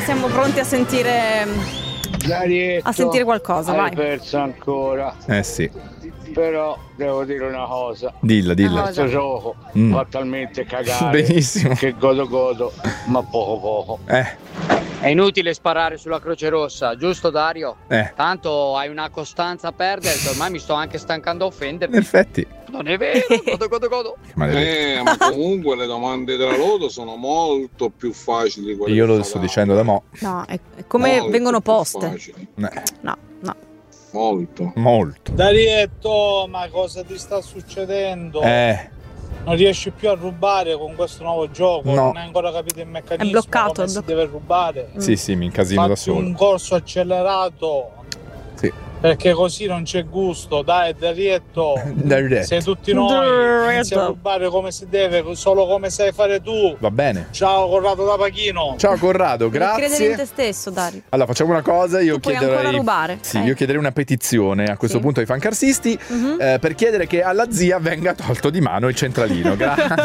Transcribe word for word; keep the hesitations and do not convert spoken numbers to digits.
siamo pronti a sentire Darietto, a sentire qualcosa, hai vai. perso ancora. Eh sì. Però devo dire una cosa. Dilla, dilla. Questo gioco Mm. fa talmente cagare Benissimo. che godo godo, ma poco poco. Eh. È inutile sparare sulla Croce Rossa, giusto Dario? Eh. Tanto hai una costanza a perdere, ormai mi sto anche stancando a offenderti. In effetti. Non è vero, godo godo godo. Eh, ma comunque le domande della Loto sono molto più facili di quelle Io lo che sto fa dicendo da mo'. No, è, è come Molto vengono più poste. facili. Eh, No, no. Molto. molto. Darietto, ma cosa ti sta succedendo? Eh. Non riesci più a rubare con questo nuovo gioco? No. Non hai ancora capito il meccanismo? È bloccato, come è si bloc- deve rubare? Sì, sì, mi incasino da Fatti solo. un corso accelerato. Sì. Perché così non c'è gusto. Dai, Darietto. Darietto. Sei tutti noi. Darietto. Inizia a rubare come si deve, solo come sai fare tu. Va bene. Ciao Corrado da Pachino. Ciao Corrado, Devi credere in grazie. te stesso, Dario. Allora facciamo una cosa, io Tu puoi chiederei ancora rubare. Sì, Eh. io chiederei una petizione a questo Sì. punto ai fancarsisti Mhm. eh, per chiedere che alla zia venga tolto di mano il centralino. Grazie.